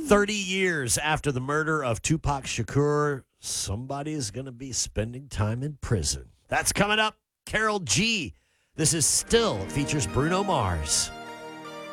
30 years after the murder of Tupac Shakur, somebody is going to be spending time in prison. That's coming up. Carol G. This is Still features Bruno Mars.